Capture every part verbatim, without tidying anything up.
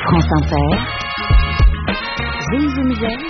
France Inter, Zoom Zoom Zen,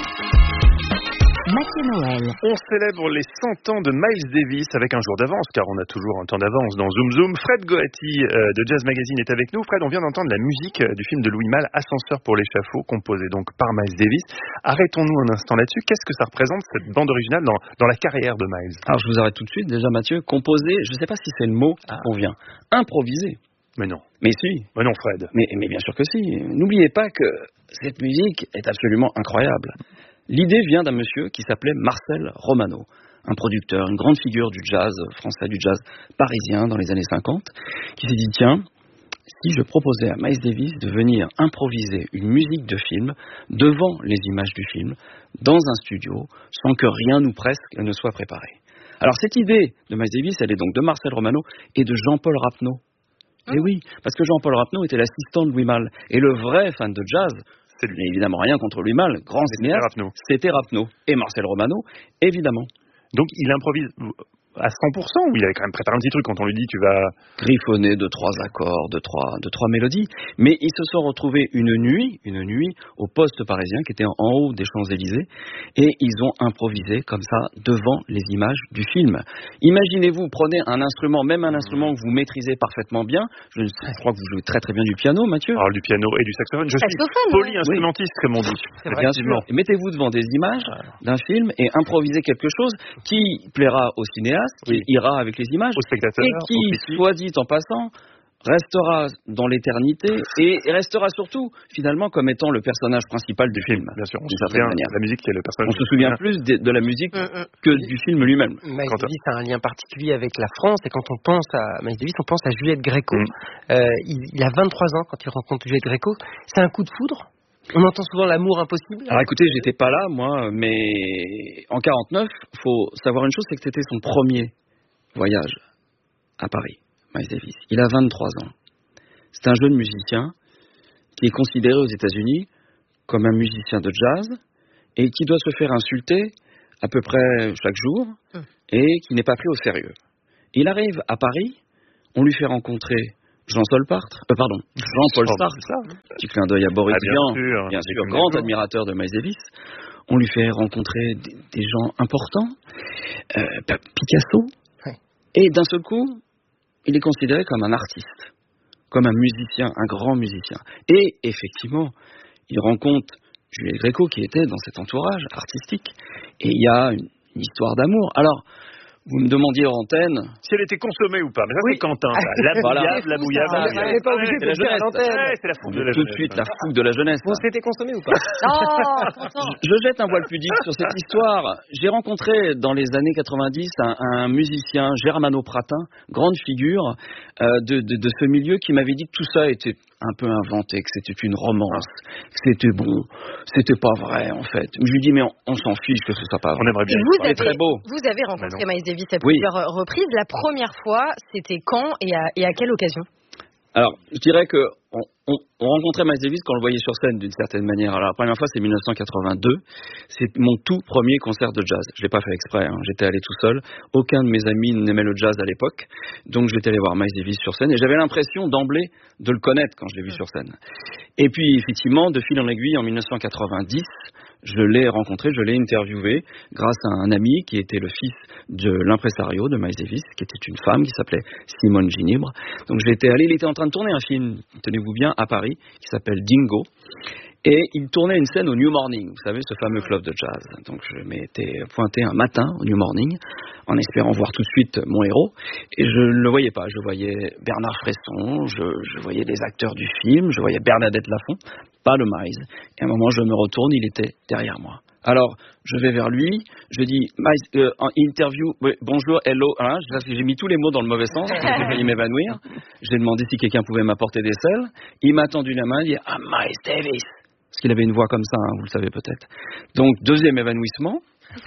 Mathieu Noël. On célèbre les cent ans de Miles Davis avec un jour d'avance, car on a toujours un temps d'avance dans Zoom Zoom. Fred Goati euh, de Jazz Magazine est avec nous. Fred, on vient d'entendre la musique du film de Louis Malle, Ascenseur pour l'échafaud, composé donc par Miles Davis. Arrêtons-nous un instant là-dessus. Qu'est-ce que ça représente, cette bande originale, dans, dans la carrière de Miles? Alors, je vous arrête tout de suite. Déjà, Mathieu, composer, je ne sais pas si c'est le mot qui ah. convient. Improviser. Mais non. Mais si. Mais non, Fred. Mais, mais bien sûr que si. N'oubliez pas que cette musique est absolument incroyable. L'idée vient d'un monsieur qui s'appelait Marcel Romano, un producteur, une grande figure du jazz français, du jazz parisien dans les années cinquante, qui s'est dit, tiens, si je proposais à Miles Davis de venir improviser une musique de film devant les images du film, dans un studio, sans que rien ou presque ne soit préparé. Alors cette idée de Miles Davis, elle est donc de Marcel Romano et de Jean-Paul Rapneau. Et oui, parce que Jean-Paul Rapneau était l'assistant de Louis Malle. Et le vrai fan de jazz, c'est lui, évidemment rien contre Louis Malle, grand cinéaste, c'était Rapneau. Et Marcel Romano, évidemment. Donc il improvise à cent pour cent, ou il avait quand même préparé un petit truc quand on lui dit tu vas griffonner de trois accords, de trois, de trois mélodies. Mais ils se sont retrouvés une nuit, une nuit au poste parisien qui était en haut des Champs-Élysées, et ils ont improvisé comme ça devant les images du film. Imaginez-vous, prenez un instrument, même un instrument que vous maîtrisez parfaitement bien. Je, je crois que vous jouez très très bien du piano, Mathieu. Alors du piano et du saxophone. Je suis polyinstrumentiste, oui. Comme on dit. Bien sûr. Mettez-vous devant des images d'un film et improvisez quelque chose qui plaira au cinéaste, qui oui. ira avec les images, et qui, soit dit en passant, restera dans l'éternité et restera surtout, finalement, comme étant le personnage principal du film. Bien sûr, on se souvient de la musique qui est le personnage. On se souvient plus de, de la musique mmh, que mmh. du film lui-même. Miles Davis a un lien particulier avec la France, et quand on pense à Miles Davis, on pense à Juliette Gréco. Mmh. Euh, il, il a vingt-trois ans quand il rencontre Juliette Gréco. C'est un coup de foudre? On entend souvent l'amour impossible. Alors écoutez, j'étais pas là, moi, mais en quarante-neuf, faut savoir une chose, c'est que c'était son premier voyage à Paris, Miles Davis. Il a vingt-trois ans. C'est un jeune musicien qui est considéré aux États-Unis comme un musicien de jazz et qui doit se faire insulter à peu près chaque jour et qui n'est pas pris au sérieux. Il arrive à Paris, on lui fait rencontrer Jean Solpartre, euh, pardon, Jean-Paul Sartre, petit clin d'œil à Boris Vian, bien sûr, bien sûr grand admirateur de Miles Davis. On lui fait rencontrer des, des gens importants, euh, Picasso, ouais. Et d'un seul coup, il est considéré comme un artiste, comme un musicien, un grand musicien. Et effectivement, il rencontre Juliette Gréco qui était dans cet entourage artistique, et il y a une, une histoire d'amour. Alors, vous me demandiez en antenne si elle était consommée ou pas, mais ça oui. C'est Quentin, ça. La voilà. bouillave, la bouillave. Elle n'est pas obligée de faire l'antenne. Ouais, c'est la fougue de la tout jeunesse. de suite, la fougue de la jeunesse. Vous s'était consommé ou pas? Non, je, je jette un voile pudique sur cette histoire. J'ai rencontré dans les années quatre-vingt-dix un, un musicien, Germano Pratin, grande figure euh, de, de, de ce milieu, qui m'avait dit que tout ça était un peu inventé, que c'était une romance, que c'était bon, c'était pas vrai en fait. Je lui dis mais on, on s'en fiche que ce soit pas vrai. On aimerait bien. Vous c'est très beau. Vous avez rencontré Miles Davis à oui. plusieurs reprises. La première fois, c'était quand et à, et à quelle occasion? Alors, je dirais que on, on, on rencontrait Miles Davis quand on le voyait sur scène d'une certaine manière. Alors la première fois, c'est dix-neuf cent quatre-vingt-deux. C'est mon tout premier concert de jazz. Je l'ai pas fait exprès. Hein. J'étais allé tout seul. Aucun de mes amis n'aimait le jazz à l'époque, donc j'étais allé voir Miles Davis sur scène et j'avais l'impression d'emblée de le connaître quand je l'ai vu sur scène. Et puis effectivement, de fil en aiguille, en dix-neuf cent quatre-vingt-dix, je l'ai rencontré, je l'ai interviewé grâce à un ami qui était le fils de l'impresario de Miles Davis, qui était une femme qui s'appelait Simone Ginibre. Donc j'étais allé, il était en train de tourner un film, tenez-vous bien, à Paris, qui s'appelle Dingo. Et il tournait une scène au New Morning, vous savez, ce fameux club de jazz. Donc je m'étais pointé un matin au New Morning, en espérant voir tout de suite mon héros. Et je ne le voyais pas. Je voyais Bernard Fresson, je, je voyais les acteurs du film, je voyais Bernadette Lafont, pas le Miles. Et à un moment, je me retourne, il était derrière moi. Alors, je vais vers lui, je dis, Miles, euh, en interview, oui, bonjour, hello, hein, j'ai mis tous les mots dans le mauvais sens, j'ai failli m'évanouir. J'ai demandé si quelqu'un pouvait m'apporter des selles. Il m'a tendu la main, il dit, ah, Miles Davis. Parce qu'il avait une voix comme ça, hein, vous le savez peut-être. Donc, deuxième évanouissement.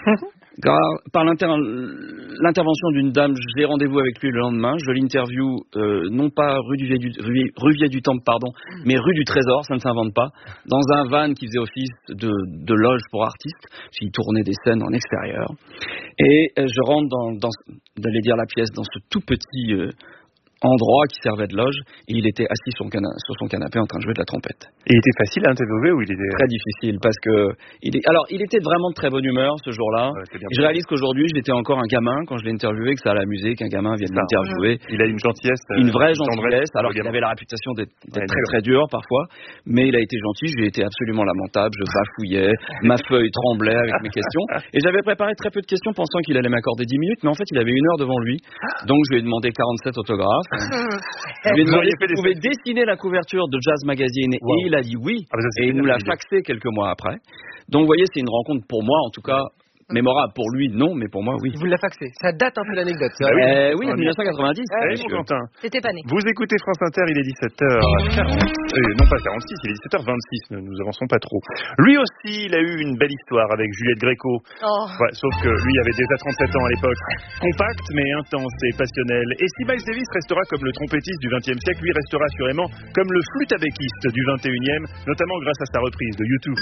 Par l'inter- l'intervention d'une dame, j'ai rendez-vous avec lui le lendemain. Je l'interview, euh, non pas rue du, du, rue, rue Vieux du Temple, pardon, mais rue du Trésor, ça ne s'invente pas, dans un van qui faisait office de, de loge pour artistes. Il tournait des scènes en extérieur. Et euh, je rentre dans, dans, d'aller dire la pièce, dans ce tout petit... Euh, endroit qui servait de loge et il était assis sur son, cana- sur son canapé en train de jouer de la trompette. Et il était facile à interviewer ou il était Très difficile parce que il est alors il était vraiment de très bonne humeur ce jour-là. Ouais, c'est bien Je réalise qu'aujourd'hui j'étais encore un gamin quand je l'ai interviewé, que ça l'a amusé qu'un gamin vienne Ça, m'interviewer. Il a une gentillesse, euh, Une vraie tendresse, gentillesse, alors le qu'il gamin. avait la réputation d'être, d'être Ouais, très d'accord. très dur parfois, mais il a été gentil. J'ai été absolument lamentable, je bafouillais, ma feuille tremblait avec mes questions, et j'avais préparé très peu de questions pensant qu'il allait m'accorder dix minutes, mais en fait il avait une heure devant lui, donc je lui ai demandé quarante-sept autographes. Je lui ai Vous demandé auriez fait s'il des pouvait dessiner la couverture de Jazz Magazine, Wow. et il a dit oui, Ah, bah ça, c'est et il nous l'a génial, faxé quelques mois après. Donc vous voyez, c'est une rencontre pour moi en tout cas mémorable. Pour lui non, mais pour moi oui. Il vous l'a faxé. Ça date un peu l'anecdote. c'est Bah vrai. Euh, oui, dix-neuf cent quatre-vingt-dix. Eh, monsieur. mon Quentin. C'était pas né. Vous écoutez France Inter, il est dix-sept heures quarante. Euh, non pas quarante-six, il est dix-sept heures vingt-six, nous, nous avançons pas trop. Lui aussi, il a eu une belle histoire avec Juliette Gréco. Oh. Ouais, sauf que lui avait déjà trente-sept ans à l'époque. Compact mais intense et passionnel. Et si Miles Davis restera comme le trompettiste du vingtième siècle, lui restera assurément comme le flûte-à-béquiste du vingt et unième, notamment grâce à sa reprise de U deux.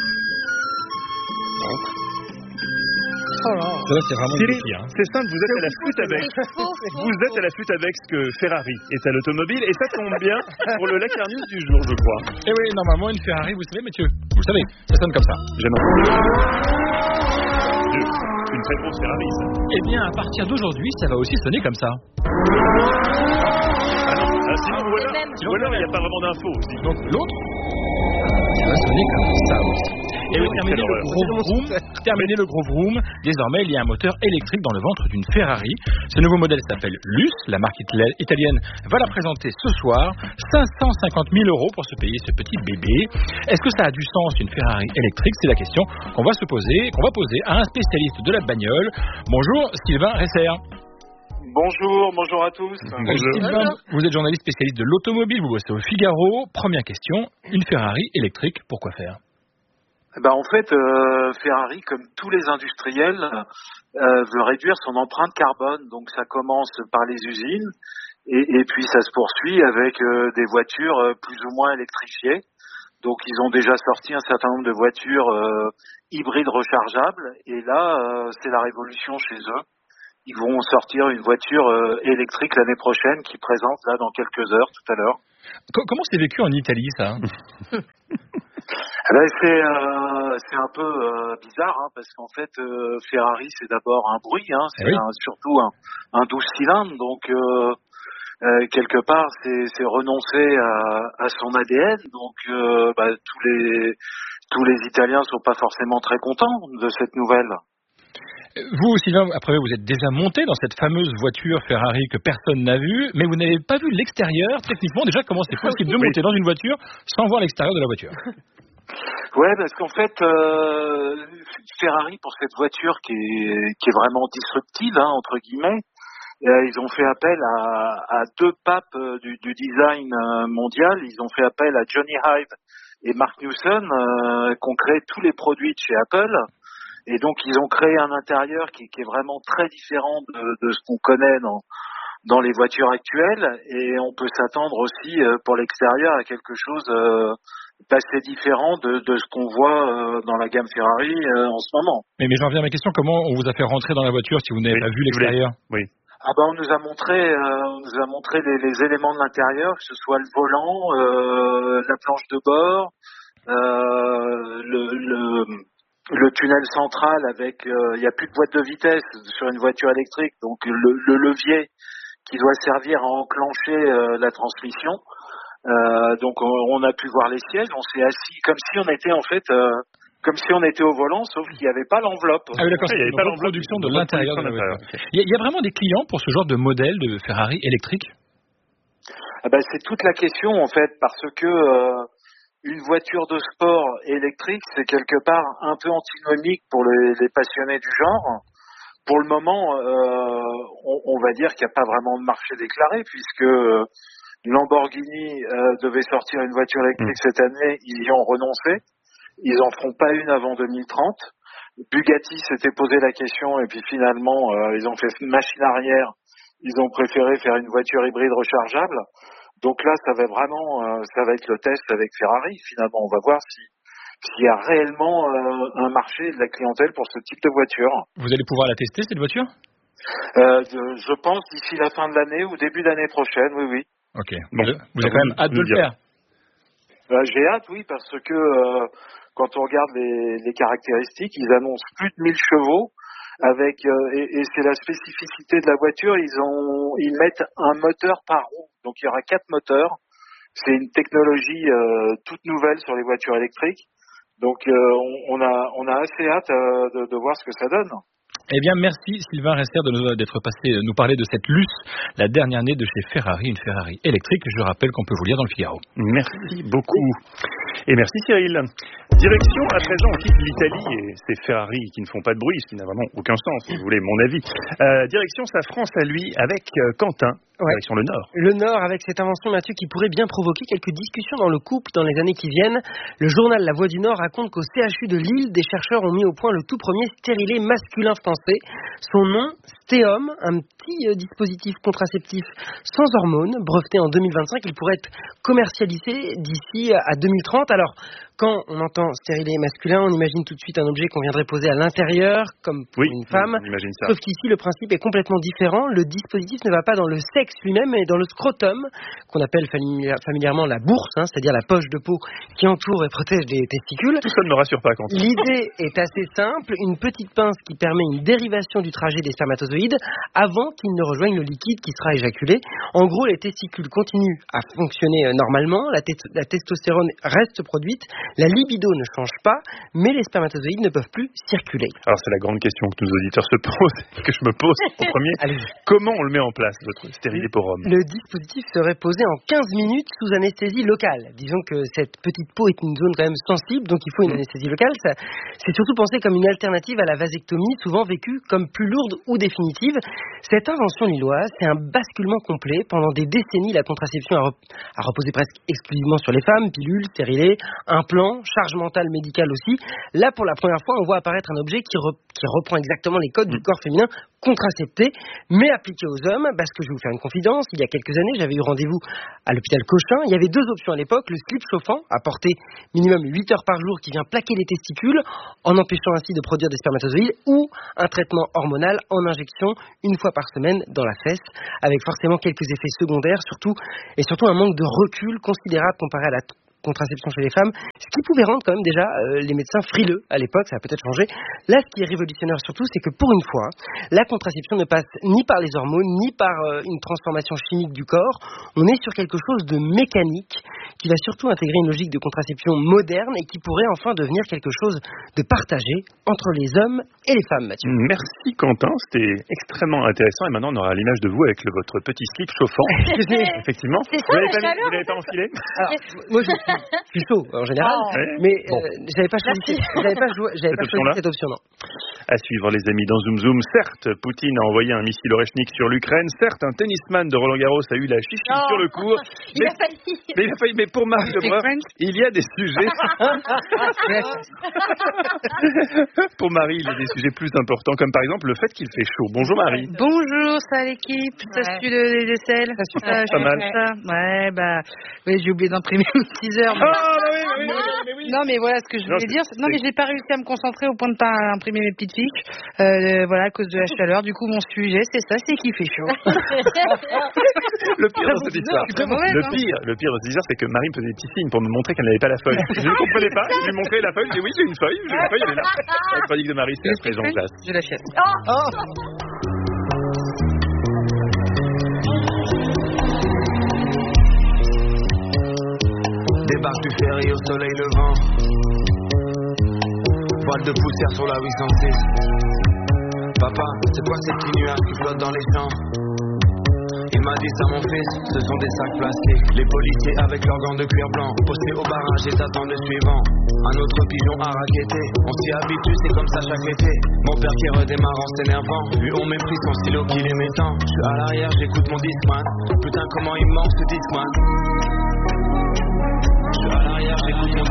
Oh là. Ça, c'est vraiment C'est une les- copie, hein. c'est simple, vous êtes à la flûte avec. C'est faux, faux, Vous êtes à faux. la flûte avec ce que Ferrari est à l'automobile, et ça tombe bien pour le Lac Arnus du jour, je crois. Et oui, normalement, une Ferrari, vous savez, Mathieu, vous le savez, ça sonne comme ça. J'aime un une très grosse Ferrari, ça. Eh bien, à partir d'aujourd'hui, ça va aussi sonner comme ça. Ah, sinon, ou C'est alors, même. ou alors il n'y a pas vraiment d'infos aussi. Donc, l'autre, ça va sonner comme ça aussi. Et oui, terminé Quelle le horreur. gros vroom, terminé le gros vroom, désormais il y a un moteur électrique dans le ventre d'une Ferrari. Ce nouveau modèle s'appelle Luce, la marque itali- italienne va la présenter ce soir. cinq cent cinquante mille euros pour se payer ce petit bébé. Est-ce que ça a du sens une Ferrari électrique? C'est la question qu'on va se poser, qu'on va poser à un spécialiste de la bagnole. Bonjour Sylvain Resser. Bonjour, bonjour à tous. Bonjour. Sylvain, vous êtes journaliste spécialiste de l'automobile, vous bossez au Figaro. Première question, une Ferrari électrique, pourquoi faire? Eh ben, en fait, euh, Ferrari, comme tous les industriels, euh, veut réduire son empreinte carbone. Donc ça commence par les usines et, et puis ça se poursuit avec euh, des voitures euh, plus ou moins électrifiées. Donc ils ont déjà sorti un certain nombre de voitures euh, hybrides rechargeables et là, euh, c'est la révolution chez eux. Ils vont sortir une voiture euh, électrique l'année prochaine qui présente là dans quelques heures, tout à l'heure. Co- Comment c'est vécu en Italie ça? Eh ben, c'est euh, c'est un peu euh, bizarre hein, parce qu'en fait euh, Ferrari c'est d'abord un bruit, hein, c'est oui. un- surtout un, un douze cylindres, donc euh, euh, quelque part c'est c'est renoncer à, à son A D N, donc euh, bah, tous les tous les Italiens sont pas forcément très contents de cette nouvelle. Vous, Sylvain, après vous êtes déjà monté dans cette fameuse voiture Ferrari que personne n'a vue, mais vous n'avez pas vu l'extérieur. Techniquement, déjà, comment c'est possible de Oui. monter dans une voiture sans voir l'extérieur de la voiture? Ouais, parce qu'en fait, euh, Ferrari, pour cette voiture qui est, qui est vraiment disruptive, hein, entre guillemets, euh, ils ont fait appel à, à deux papes euh, du, du design euh, mondial. Ils ont fait appel à Johnny Ive et Mark Newson, euh, qui ont créé tous les produits de chez Apple. Et donc, ils ont créé un intérieur qui, qui est vraiment très différent de, de ce qu'on connaît dans, dans les voitures actuelles. Et on peut s'attendre aussi, euh, pour l'extérieur, à quelque chose euh, d'assez différent de, de ce qu'on voit euh, dans la gamme Ferrari euh, en ce moment. Mais, mais j'en viens à ma question, comment on vous a fait rentrer dans la voiture si vous n'avez Oui, pas vu vous l'extérieur? Oui. Ah ben, on nous a montré, euh, on nous a montré les, les éléments de l'intérieur, que ce soit le volant, euh, la planche de bord, euh, le, le, le tunnel central avec, euh, il n'y a plus de boîte de vitesse sur une voiture électrique, donc le, le levier qui doit servir à enclencher euh, la transmission. Euh, donc on, on a pu voir les sièges, on s'est assis comme si on était en fait, euh, comme si on était au volant, sauf qu'il n'y avait pas l'enveloppe. Ah oui, d'accord, Ah, il y c'est avait une pas l'enveloppe, reproduction de une l'intérieur de la reproduction voiture. de l'intérieur, Il y, a- il y a vraiment des clients pour ce genre de modèle de Ferrari électrique? Ah ben, c'est toute la question en fait, parce que euh, une voiture de sport électrique, c'est quelque part un peu antinomique pour les, les passionnés du genre. Pour le moment, euh, on, on va dire qu'il n'y a pas vraiment de marché déclaré, puisque euh, Lamborghini euh, devait sortir une voiture électrique Mmh. cette année, ils y ont renoncé. Ils en feront pas une avant deux mille trente. Bugatti s'était posé la question et puis finalement, euh, ils ont fait une machine arrière. Ils ont préféré faire une voiture hybride rechargeable. Donc là, ça va vraiment, euh, ça va être le test avec Ferrari. Finalement, on va voir si s'il y a réellement euh, un marché de la clientèle pour ce type de voiture. Vous allez pouvoir la tester, cette voiture? Euh, de- je pense d'ici la fin de l'année ou début d'année prochaine, oui, oui. Ok. Bon, vous avez quand même hâte de le faire. Euh, j'ai hâte, oui, parce que euh, quand on regarde les, les caractéristiques, ils annoncent plus de mille chevaux. Avec euh, et, et c'est la spécificité de la voiture, ils ont ils mettent un moteur par roue, donc il y aura quatre moteurs. C'est une technologie euh, toute nouvelle sur les voitures électriques, donc euh, on, on a on a assez hâte euh, de, de voir ce que ça donne. Eh bien, merci Sylvain Rester de nous, d'être passé nous parler de cette Luce, la dernière née de chez Ferrari, une Ferrari électrique. Je rappelle qu'on peut vous lire dans le Figaro. Merci beaucoup. Et merci Cyril. Direction à présent, on quitte l'Italie et ces Ferrari qui ne font pas de bruit, ce qui n'a vraiment aucun sens, si vous voulez mon avis. Euh, direction sa France à lui avec euh, Quentin, ouais. Direction le Nord. Le Nord avec cette invention, Mathieu, qui pourrait bien provoquer quelques discussions dans le couple dans les années qui viennent. Le journal La Voix du Nord raconte qu'au C H U de Lille, des chercheurs ont mis au point le tout premier stérilet masculin français. Son nom, Stéom, un petit euh, dispositif contraceptif sans hormones, breveté en deux mille vingt-cinq. Il pourrait être commercialisé d'ici à deux mille trente. Alors, quand on entend stérilet masculin, on imagine tout de suite un objet qu'on viendrait poser à l'intérieur, comme pour oui, une femme. On imagine ça. Sauf qu'ici, le principe est complètement différent. Le dispositif ne va pas dans le sexe lui-même, mais dans le scrotum, qu'on appelle familièrement la bourse, hein, c'est-à-dire la poche de peau qui entoure et protège les testicules. Tout ça ne me rassure pas, Quentin. L'idée est assez simple. Une petite pince qui permet une dérivation du trajet des spermatozoïdes avant qu'ils ne rejoignent le liquide qui sera éjaculé. En gros, les testicules continuent à fonctionner normalement, la, te- la testostérone reste produite, la libido ne change pas, mais les spermatozoïdes ne peuvent plus circuler. Alors c'est la grande question que nos auditeurs se posent, que je me pose en premier. Comment on le met en place, votre stérilet pour homme ? Le dispositif serait posé en quinze minutes sous anesthésie locale. Disons que cette petite peau est une zone quand même sensible, donc il faut une anesthésie locale. Ça, c'est surtout pensé comme une alternative à la vasectomie, souvent vécue comme plus lourde ou définitive. Cette invention lilloise, c'est un basculement complet. Pendant des décennies, la contraception a, rep- a reposé presque exclusivement sur les femmes, pilules, stérilés, implants, charge mentale médicale aussi. Là, pour la première fois, on voit apparaître un objet qui, re- qui reprend exactement les codes du corps féminin, contracepté, mais appliqué aux hommes, parce que je vais vous faire une confidence, il y a quelques années, j'avais eu rendez-vous à l'hôpital Cochin, il y avait deux options à l'époque, le slip chauffant, à porter minimum huit heures par jour, qui vient plaquer les testicules, en empêchant ainsi de produire des spermatozoïdes, ou un traitement hormonal en injection, une fois par semaine, dans la fesse, avec forcément quelques effets secondaires, surtout, et surtout un manque de recul considérable comparé à la t- contraception chez les femmes, ce qui pouvait rendre quand même déjà euh, les médecins frileux à l'époque, ça a peut-être changé. Là, ce qui est révolutionnaire surtout, c'est que pour une fois, la contraception ne passe ni par les hormones, ni par euh, une transformation chimique du corps. On est sur quelque chose de mécanique qui va surtout intégrer une logique de contraception moderne et qui pourrait enfin devenir quelque chose de partagé entre les hommes et les femmes, Mathieu. Merci Quentin, c'était extrêmement intéressant et maintenant on aura l'image de vous avec le, votre petit slip chauffant. Effectivement. C'est ça, vous l'avez la pas, chaleur, vous l'avez pas enfilé ? Alors, moi je suis, je suis chaud en général, Oh. mais Bon. euh, j'avais pas choisi, j'avais pas, joué, j'avais Cette pas choisi option-là cette option, non. À suivre les amis dans Zoom Zoom. Certes, Poutine a envoyé un missile Oreshnik sur l'Ukraine. Certes, un tennisman de Roland Garros a eu la chichi Oh. sur le cours. Il mais, a failli. mais il a failli. Mais pour Marie Lebrun, il y a des sujets. Pour Marie, il y a des sujets plus importants, comme par exemple le fait qu'il fait chaud. Bonjour Marie. Bonjour, ça l'équipe, ça Ouais. suit le, les aisselles. Ça suit Euh, pas je mal. fais ça. Ouais, bah, oui, j'ai oublié d'imprimer une teaser. Mais... Ah, bah oui, bah oui, bah oui, mais oui. Non, mais voilà ce que je Non, voulais c'est- dire. c'est- Non, mais c'est- j'ai pas réussi à me concentrer au point de pas imprimer mes petites fiches. Euh, voilà, à cause de la chaleur. Du coup, mon sujet, c'est ça, c'est qu'il fait chaud. Le pire dans cette histoire, je suis pas mauvaise, le hein. pire, le pire dans cette histoire, c'est que Marie me faisait des petits signes pour me montrer qu'elle n'avait pas la feuille. Je ne comprenais pas. Je lui montrais la feuille. Je dis oui, j'ai une feuille. J'ai une feuille, elle est là. La chronique de Marie, c'est après Jean Glace. Je l'achète. Débarque du ferry au soleil levant. Voile de poussière sur la huit cent six. Papa, c'est quoi ces petits nuages qui flottent dans les champs? Il m'a dit ça mon fils, ce sont des sacs plastiques. Les policiers avec leurs gants de cuir blanc, postés au barrage et t'attendent le suivant. Un autre pigeon à raqueter, on s'y habitue, c'est comme ça chaque été. Mon père qui redémarre en s'énervant, lui on méprise son stylo qu'il est mettant. Je suis à l'arrière, j'écoute mon Discman. Putain comment il manque ce Discman. Je suis à l'arrière, j'écoute mon